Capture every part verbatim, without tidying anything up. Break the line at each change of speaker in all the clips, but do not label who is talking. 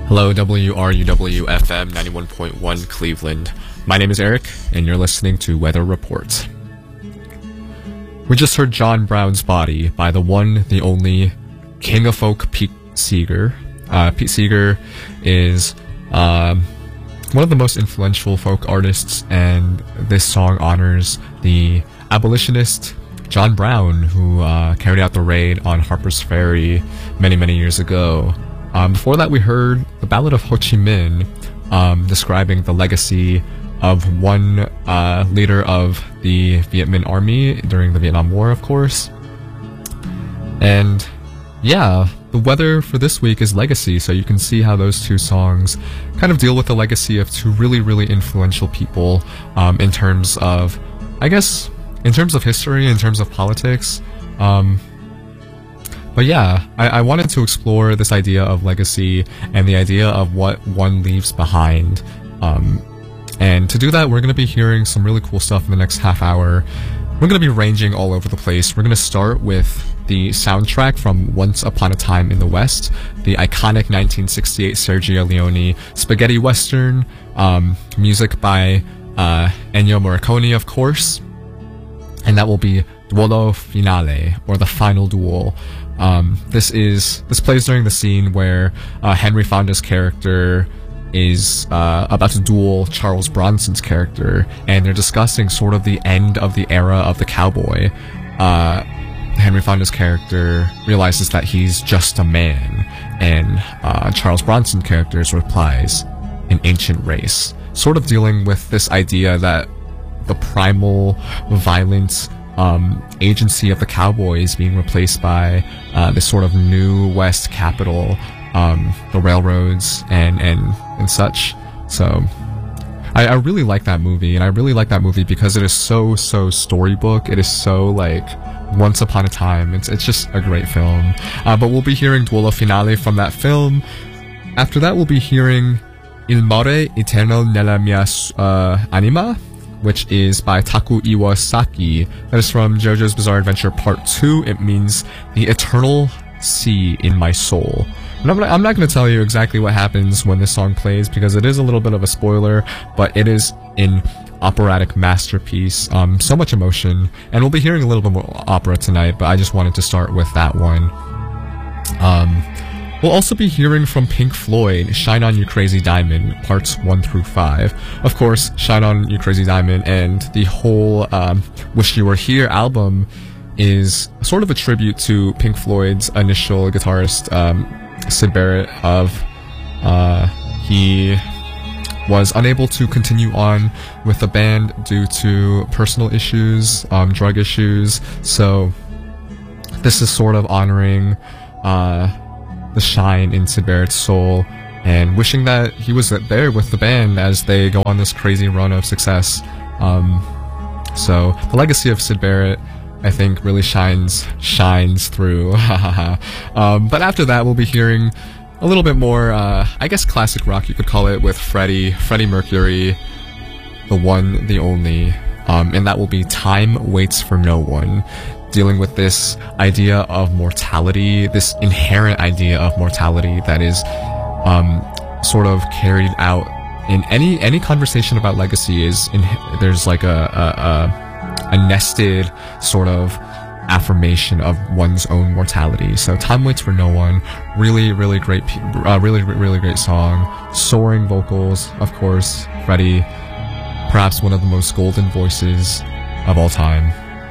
Hello, W R U W F M ninety-one point one Cleveland. My name is Eric, and you're listening to Weather Report. We just heard John Brown's Body by the one, the only, King of Folk Pete Seeger. Uh, Pete Seeger is um, one of the most influential folk artists, and this song honors the abolitionist John Brown, who uh, carried out the raid on Harper's Ferry many, many years ago. Um, before that, we heard the Ballad of Ho Chi Minh, um, describing the legacy of one uh, leader of the Viet Minh Army during the Vietnam War, of course. And yeah, the weather for this week is legacy, so you can see how those two songs kind of deal with the legacy of two really, really influential people um, in terms of, I guess, in terms of history, in terms of politics. Um, But yeah, I, I wanted to explore this idea of legacy and the idea of what one leaves behind. Um, and to do that, we're going to be hearing some really cool stuff in the next half hour. We're going to be ranging all over the place. We're going to start with the soundtrack from Once Upon a Time in the West, the iconic nineteen sixty-eight Sergio Leone spaghetti western, um, music by uh, Ennio Morricone, of course. And that will be Duolo Finale, or the final duel. Um, this is, this plays during the scene where, uh, Henry Fonda's character is, uh, about to duel Charles Bronson's character, and they're discussing sort of the end of the era of the cowboy. Uh, Henry Fonda's character realizes that he's just a man, and, uh, Charles Bronson's character replies, an ancient race. Sort of dealing with this idea that the primal, violent, Um, agency of the cowboys being replaced by uh, this sort of new West capital, um, the railroads and and and such. So I, I really like that movie, and I really like that movie because it is so so storybook. It is so like Once Upon a Time. It's it's just a great film. Uh, but we'll be hearing Duolo Finale from that film. After that, we'll be hearing Il Mare Eterno nella mia uh, anima, which is by Taku Iwasaki. That is from JoJo's Bizarre Adventure Part two. It means the eternal sea in my soul. And I'm, I'm not going to tell you exactly what happens when this song plays, because it is a little bit of a spoiler, but it is an operatic masterpiece. Um, so much emotion. And we'll be hearing a little bit more opera tonight, but I just wanted to start with that one. Um... We'll also be hearing from Pink Floyd, Shine On You Crazy Diamond, parts one through five. Of course, Shine On You Crazy Diamond and the whole um, Wish You Were Here album is sort of a tribute to Pink Floyd's initial guitarist, um, Syd Barrett. Of uh, he was unable to continue on with the band due to personal issues, um, drug issues. So this is sort of honoring uh, the shine in Syd Barrett's soul, and wishing that he was there with the band as they go on this crazy run of success. Um, so the legacy of Syd Barrett, I think, really shines shines through. um, but after that, we'll be hearing a little bit more, uh, I guess, classic rock, you could call it, with Freddie, Freddie Mercury, the one, the only, um, and that will be Time Waits for No One. Dealing with this idea of mortality, this inherent idea of mortality that is um, sort of carried out in any any conversation about legacy. Is in, there's like a, a a a nested sort of affirmation of one's own mortality. So Time Waits for No One, really really great, uh, really really great song. Soaring vocals, of course. Freddie, perhaps one of the most golden voices of all time.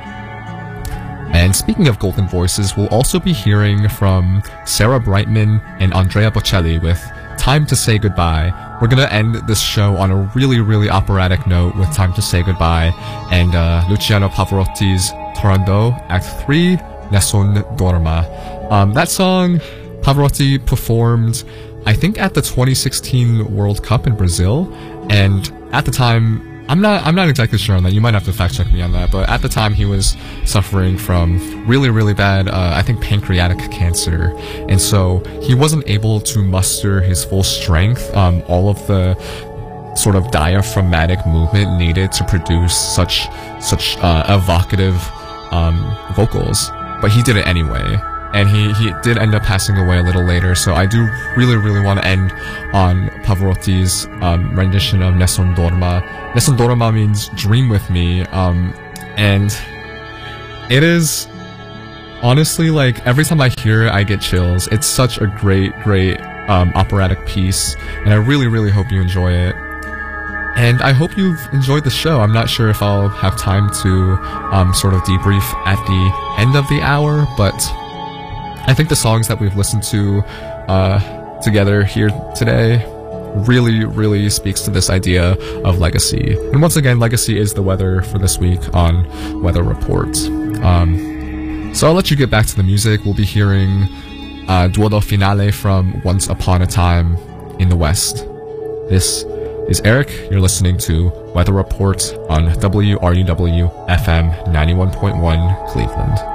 And speaking of golden voices, we'll also be hearing from Sarah Brightman and Andrea Bocelli with Time to Say Goodbye. We're gonna end this show on a really, really operatic note with Time to Say Goodbye and uh, Luciano Pavarotti's Turandot, Act three, Nessun Dorma. Um, that song, Pavarotti performed, I think, at the twenty sixteen World Cup in Brazil, and at the time, I'm not, I'm not exactly sure on that. You might have to fact check me on that. But at the time, he was suffering from really, really bad, uh, I think, pancreatic cancer. And so he wasn't able to muster his full strength, um, all of the sort of diaphragmatic movement needed to produce such, such, uh, evocative, um, vocals. But he did it anyway. and he, he did end up passing away a little later, so I do really, really want to end on Pavarotti's um, rendition of Nessun Dorma. Nessun Dorma means dream with me, um, and it is honestly, like, every time I hear it, I get chills. It's such a great, great um, operatic piece, and I really, really hope you enjoy it. And I hope you've enjoyed the show. I'm not sure if I'll have time to um, sort of debrief at the end of the hour, but I think the songs that we've listened to uh, together here today really, really speaks to this idea of legacy. And once again, legacy is the weather for this week on Weather Report. Um, so I'll let you get back to the music. We'll be hearing uh, Duodo Finale from Once Upon a Time in the West. This is Eric. You're listening to Weather Report on W R U W F M ninety-one point one Cleveland.